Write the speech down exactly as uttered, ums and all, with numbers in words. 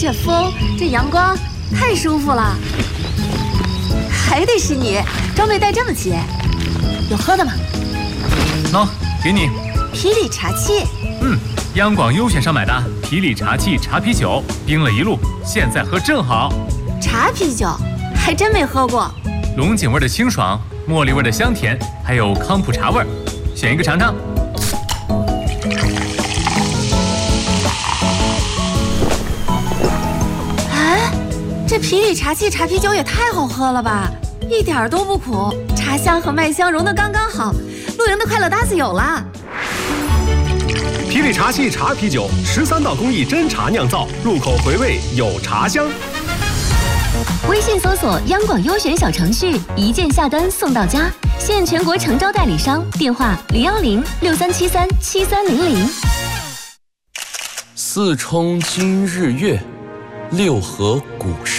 这风，这阳光，太舒服了。还得是你，装备带这么齐。有喝的吗？ 喏，给你。 啤礼茶器。 嗯，央广优选上买的啤礼茶器茶啤酒，冰了一路，现在喝正好。 茶啤酒，还真没喝过。 龙井味的清爽，茉莉味的香甜，还有康普茶味，选一个尝尝。 哎，这啤礼茶器茶啤酒也太好喝了吧！一点都不苦，茶香和麦香融得刚刚好，露营的快乐搭子有了。 啤礼茶器茶啤酒，十三道工艺真茶酿造，入口回味有茶香。 微信搜索央广优选小程序，一键下单送到家，现全国诚招代理商，电话零幺零六三七三七三零零。 四冲今日月，六合古山。